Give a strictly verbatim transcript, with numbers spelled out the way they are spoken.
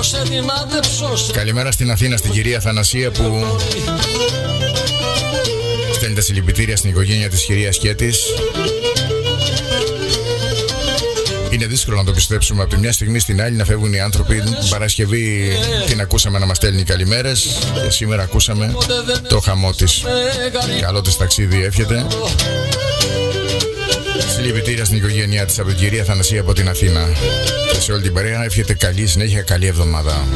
Καλημέρα στην Αθήνα, στην κυρία Θανασία που στέλνει τα συλληπιτήρια στην οικογένεια της κυρίας Κέτης. Είναι δύσκολο να το πιστέψουμε, από τη μια στιγμή στην άλλη να φεύγουν οι άνθρωποι. Την Παρασκευή την ακούσαμε να μας στέλνει καλημέρες και σήμερα ακούσαμε το χαμό της. Καλό της ταξίδι εύχεται. Συλληπιτήρια στην οικογένειά της από την κυρία Θανασία από την Αθήνα. Και σε όλη την παρέα εύχεται καλή συνέχεια, καλή εβδομάδα.